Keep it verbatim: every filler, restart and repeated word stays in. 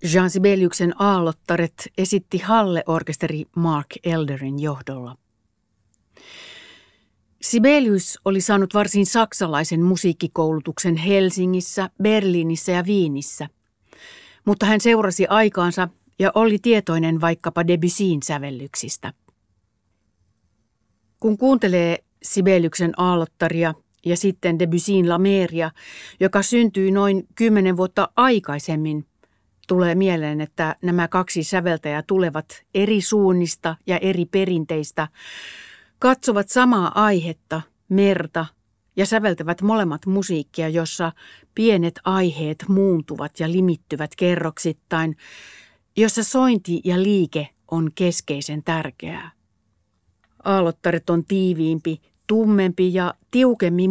Jean Sibeliuksen Aallottaret esitti Halle-orkesteri Mark Elderin johdolla. Sibelius oli saanut varsin saksalaisen musiikkikoulutuksen Helsingissä, Berliinissä ja Viinissä, mutta hän seurasi aikaansa ja oli tietoinen vaikkapa Debussyn sävellyksistä. Kun kuuntelee Sibeliuksen Aallottaria ja sitten Debussyn La Meria, joka syntyi noin kymmenen vuotta aikaisemmin, tulee mieleen, että nämä kaksi säveltäjää tulevat eri suunnista ja eri perinteistä, katsovat samaa aihetta, merta, ja säveltävät molemmat musiikkia, jossa pienet aiheet muuntuvat ja limittyvät kerroksittain, jossa sointi ja liike on keskeisen tärkeää. Aallottaret on tiiviimpi, tummempi ja tiukemmin